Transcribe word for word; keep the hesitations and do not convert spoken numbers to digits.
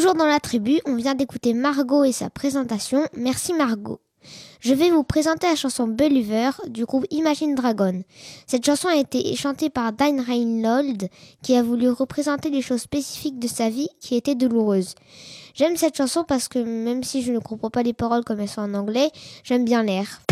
Toujours dans la tribu, on vient d'écouter Margot et sa présentation. Merci Margot. Je vais vous présenter la chanson Believer du groupe Imagine Dragon. Cette chanson a été chantée par Dan Reynolds qui a voulu représenter les choses spécifiques de sa vie qui étaient douloureuses. J'aime cette chanson parce que même si je ne comprends pas les paroles comme elles sont en anglais, j'aime bien l'air.